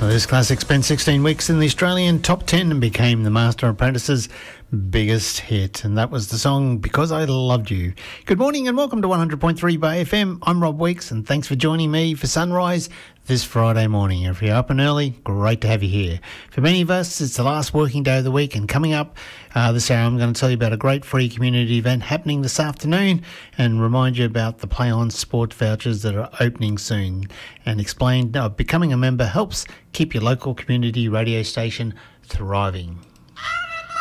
Well, this classic spent 16 weeks in the Australian top 10 and became the Master Apprentice's biggest hit. And that was the song Because I Loved You. Good morning and welcome to 100.3 Bay FM. I'm Rob Weeks and thanks for joining me for Sunrise this Friday morning. If you're up and early, great to have you here. For many of us, it's the last working day of the week, and coming up this hour, I'm going to tell you about a great free community event happening this afternoon and remind you about the Play On sports vouchers that are opening soon, and explain how becoming a member helps keep your local community radio station thriving.